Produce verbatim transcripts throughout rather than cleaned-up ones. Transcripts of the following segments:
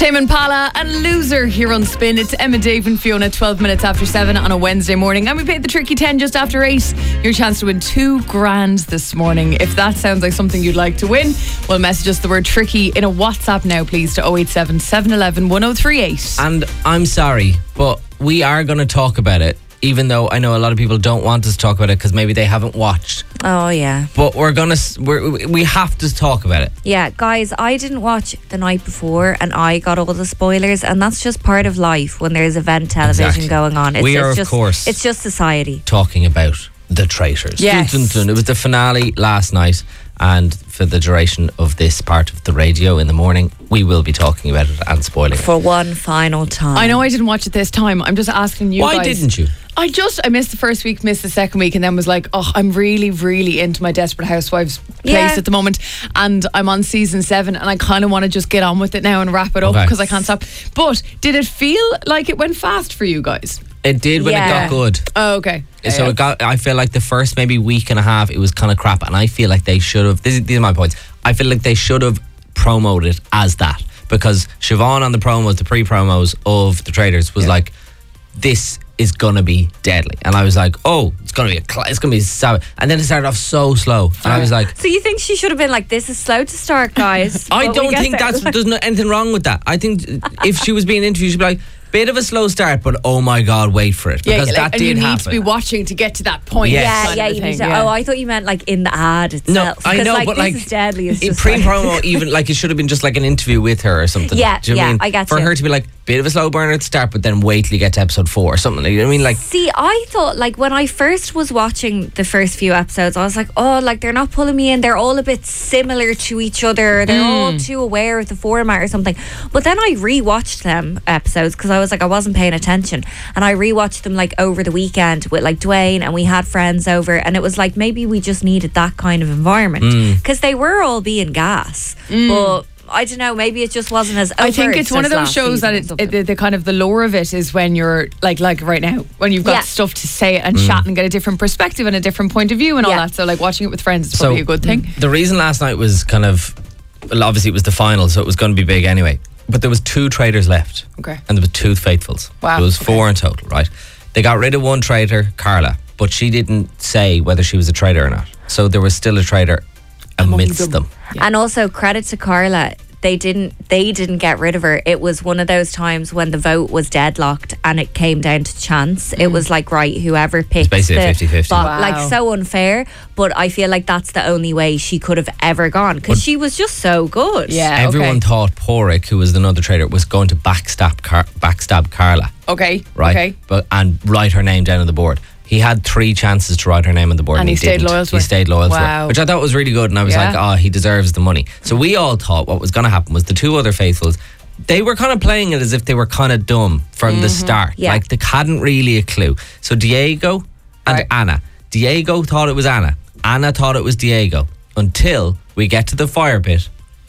Tame Impala and Loser here on Spin. It's Emma, Dave and Fiona, twelve minutes after seven on a Wednesday morning. And we paid the tricky ten just after eight. Your chance to win two grand this morning. If that sounds like something you'd like to win, well, message us the word tricky in a WhatsApp now, please, to oh eight seven, seven one one, one oh three eight. And I'm sorry, but we are going to talk about it, even though I know a lot of people don't want us to talk about it because maybe they haven't watched. Oh, yeah. But we're going to, we're, we have to talk about it. Yeah, guys, I didn't watch the night before and I got all the spoilers, and that's just part of life when there's event television Exactly. going on. It's, we are, it's of just, course, it's just society. Talking about The Traitors. Yes. Dun, dun, dun. It was the finale last night, and for the duration of this part of the radio in the morning, we will be talking about it and spoiling it. For one final time. I know I didn't watch it this time. I'm just asking you Why guys. didn't you? I just, I missed the first week, missed the second week, and then was like, oh, I'm really, really into my Desperate Housewives place Yeah. at the moment. And I'm on season seven, and I kind of want to just get on with it now and wrap it up Okay. because I can't stop. But did it feel like it went fast for you guys? It did when Yeah. it got good. Oh, okay. So it got. I feel like the first maybe week and a half, it was kind of crap, and I feel like they should have. This is, these are my points. I feel like they should have promoted it as that, because Siobhan on the promos, the pre-promos of The Traitors, was Yeah. like, "This is gonna be deadly," and I was like, "Oh, it's gonna be a, cl- it's gonna be savage," and then it started off so slow, and I was like, So you think she should have been like, this is slow to start, guys? I but we don't get think there. that's there's no, anything wrong with that. I think if she was being interviewed, she'd be like, bit of a slow start, but oh my god, wait for it, because like, that and did you need happen. to be watching to get to that point. Yes. Yeah, kind yeah, of a you thing, need to, yeah. oh, I thought you meant like in the ad No, itself. I 'Cause, know, like, but this like is deadly. It's in just pre-promo, like, even like it should have been just like an interview with her or something. Yeah, Do you know what yeah, I mean? I get For you. her to be like, bit of a slow burner at the start, but then wait till you get to episode four or something. You know what I mean? Like, See, I thought, like, when I first was watching the first few episodes, I was like, oh, like, they're not pulling me in. They're all a bit similar to each other. They're all too aware of the format or something. But then I rewatched them episodes because I was like, I wasn't paying attention. And I rewatched them, like, over the weekend with, like, Dwayne, and we had friends over. And it was like, maybe we just needed that kind of environment. Because they were all being gas. But I don't know, maybe it just wasn't as I think overt it's one of as those last shows that season or it, something. it, the, the kind of the lore of it is when you're like like right now, when you've got Yeah. stuff to say and chat and get a different perspective and a different point of view and all Yeah. that. So like watching it with friends is so probably a good thing. the reason last night was kind of, well, obviously it was the final, so it was going to be big anyway. But there was two traitors left, Okay. and there was two faithfuls. Wow, There was okay. four in total, right? They got rid of one traitor, Carla, but she didn't say whether she was a traitor or not. So there was still a traitor amidst them. And also credit to Carla, they didn't they didn't get rid of her. It was one of those times when the vote was deadlocked and it came down to chance. It was like, right, whoever picked basically the fifty-fifty. bo- Wow. like so unfair, but I feel like that's the only way she could have ever gone because she was just so good. Yeah. Everyone okay. thought Porrick, who was another traitor, was going to backstab Car- backstab Carla, Okay. right? Okay. But and write her name down on the board. He had three chances to write her name on the board, And and, he stayed didn't. loyal to He her. stayed loyal to Wow. her, which I thought was really good. And I was Yeah. like, oh, he deserves the money. So we all thought what was going to happen was the two other faithfuls, they were kind of playing it as if they were kind of dumb from the start. Yeah. Like they hadn't really a clue. So Diego and Right. Anna. Diego thought it was Anna. Anna thought it was Diego until we get to the fire bit,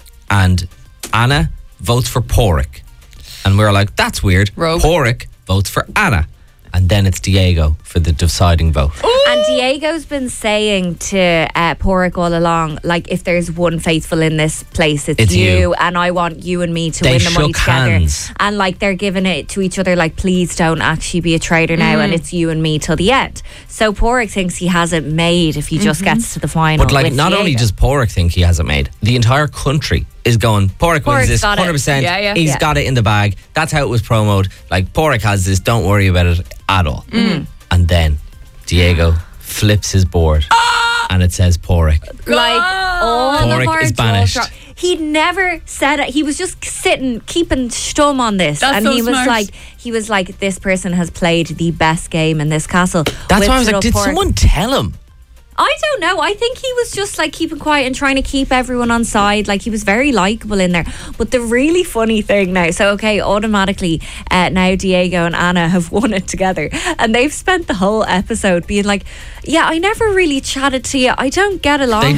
and Anna votes for Porrick, and we were like, that's weird. Rogue. Porrick votes for Anna, and then it's Diego for the deciding vote. And Diego's been saying to uh, Porrick all along, like, if there's one faithful in this place, it's, It's you, you. and I want you and me to They win the money shook together. hands. And like they're giving it to each other, like, please don't actually be a traitor now, and it's you and me till the end. So Porrick thinks he has it made if he just gets to the final. But like, with not only Diego. does Porrick think he hasn't made, the entire country is going, Porrick wins Porrick's this got it. one hundred percent. Yeah, yeah. He's Yeah. got it in the bag. That's how it was promoted. Like, Porrick has this, don't worry about it at all. And then Diego flips his board and it says Porrick. like all Porrick of our is jaw banished. drop- He never said it. He was just sitting, keeping stum on this, That's and so he was smart. like, he was like, this person has played the best game in this castle. That's with why I was like, little did Porrick. someone tell him? I don't know. I think he was just like keeping quiet and trying to keep everyone on side. Like he was very likable in there. But the really funny thing now, so okay, automatically uh, now Diego and Anna have won it together, and they've spent the whole episode being like, yeah, I never really chatted to you. I don't get along. They